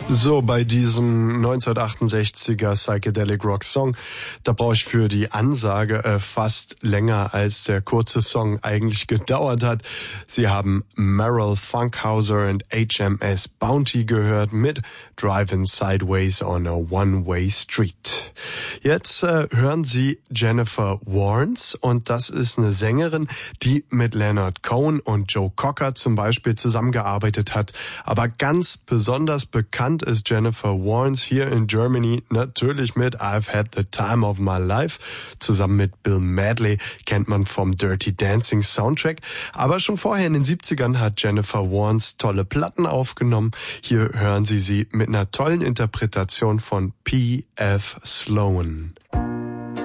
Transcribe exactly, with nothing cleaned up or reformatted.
So, bei diesem neunzehnhundertachtundsechziger Psychedelic Rock Song, da brauche ich für die Ansage äh, fast länger, als der kurze Song eigentlich gedauert hat. Sie haben Merrill Funkhauser und H M S Bounty gehört mit Driving Sideways on a One-Way Street. Jetzt äh, hören Sie Jennifer Warnes, und das ist eine Sängerin, die mit Leonard Cohen und Joe Cocker zum Beispiel zusammengearbeitet hat. Aber ganz besonders bekannt ist Jennifer Warnes hier in Germany natürlich mit I've Had the Time of My Life. Zusammen mit Bill Medley kennt man vom Dirty Dancing Soundtrack. Aber schon vorher in den siebzigern hat Jennifer Warnes tolle Platten aufgenommen. Hier hören Sie sie mit einer tollen Interpretation von P F Sloan.